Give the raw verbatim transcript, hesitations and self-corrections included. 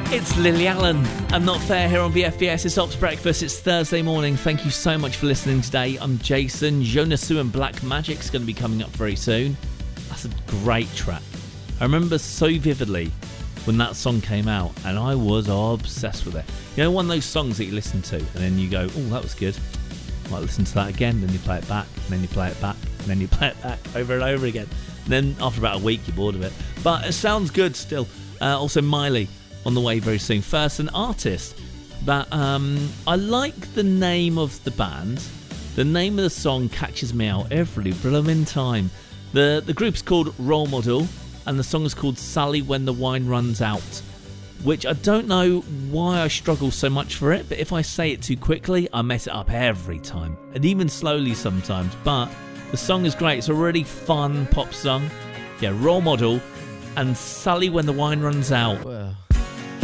It's Lily Allen and Not Fair here on V F B S. It's Ops Breakfast. It's Thursday morning. Thank you so much for listening today. I'm Jason. Jonasu and Black Magic's going to be coming up very soon. That's a great track. I remember so vividly when that song came out and I was obsessed with it. You know, one of those songs that you listen to and then you go, oh, that was good. I might listen to that again. Then you play it back, and then you play it back, and then you play it back over and over again. And then after about a week, you're bored of it. But it sounds good still. Uh, also, Miley on the way very soon. First, an artist that um, I like the name of the band. The name of the song catches me out every blooming time. The the group's called Role Model, and the song is called Sally When the Wine Runs Out, which I don't know why I struggle so much for it, but if I say it too quickly, I mess it up every time, and even slowly sometimes. But the song is great. It's a really fun pop song. Yeah, Role Model and Sally When the Wine Runs Out. Well,